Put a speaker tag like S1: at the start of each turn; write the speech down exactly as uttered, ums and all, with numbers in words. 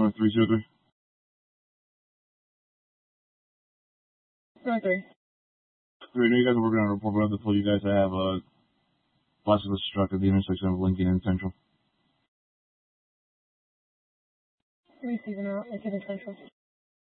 S1: three zero three.
S2: Going three.
S1: Three, I know you guys are working on a report, but I'll tell you guys I have a bicycle struck at the intersection of Lincoln and Central.
S2: Receiving out, Lincoln and Central.